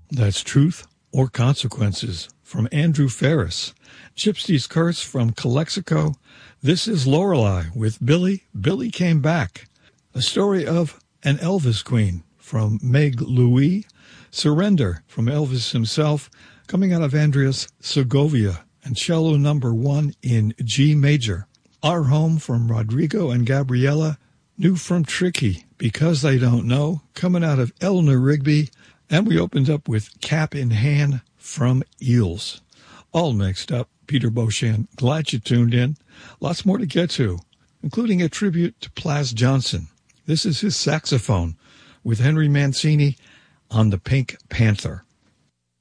That's Truth or Consequences from Andrew Ferris. Gypsy's Curse from Calexico. This is Lorelei with Billy. Billy Came Back. A story of an Elvis Queen from Meg Louis. Surrender from Elvis himself, coming out of Andreas Segovia, and cello number 1 in G major. Our Home from Rodrigo and Gabriella. New from Tricky, Because They Don't Know, coming out of Eleanor Rigby. And we opened up with Cap in Hand from Eels. All mixed up. Peter Beauchamp, glad you tuned in. Lots more to get to, including a tribute to Plas Johnson. This is his saxophone with Henry Mancini on the Pink Panther.